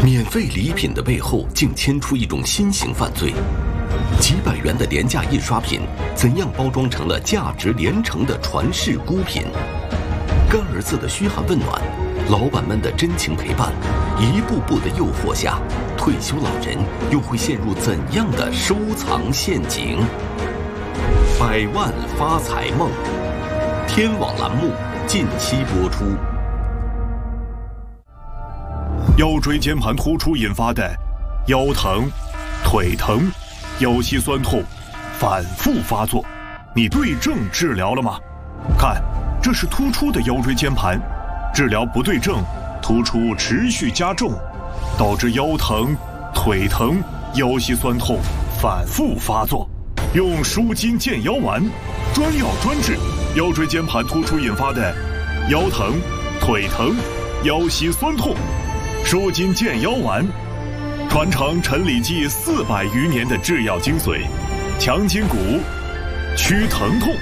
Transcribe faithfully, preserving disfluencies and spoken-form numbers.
免费礼品的背后竟牵出一种新型犯罪，几百元的廉价印刷品怎样包装成了价值连城的传世孤品？干儿子的嘘寒问暖，老板们的真情陪伴，一步步的诱惑下，退休老人又会陷入怎样的收藏陷阱？百万发财梦，天网栏目近期播出。 腰椎间盘突出引发的腰疼、腿疼、腰膝酸痛反复发作，你对症治疗了吗？看，这是突出的腰椎间盘，治疗不对症，突出持续加重，导致腰疼、腿疼、腰膝酸痛反复发作。用舒筋健腰丸，专药专治腰椎间盘突出引发的腰疼、腿疼、腰膝酸痛。舒筋健腰丸，传承陈李济四百余年的制药精髓，强筋骨，祛疼痛。